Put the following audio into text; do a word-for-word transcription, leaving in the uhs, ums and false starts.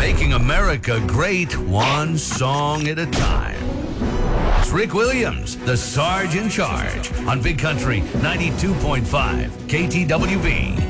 Making America great one song at a time. It's Rick Williams, the Sarge in Charge, on Big Country ninety-two point five K T W B.